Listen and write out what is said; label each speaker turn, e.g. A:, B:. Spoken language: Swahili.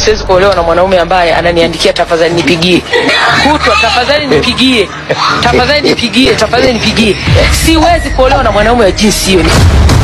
A: siwezi kuolewa na mwanaume ambaye ananiandikia tafadhali nipigie. Kutwa tafadhali nipigie. Tafadhali nipigie, tafadhali nipigie. Siwezi kuolewa na mwanaume wa jinsi hiyo.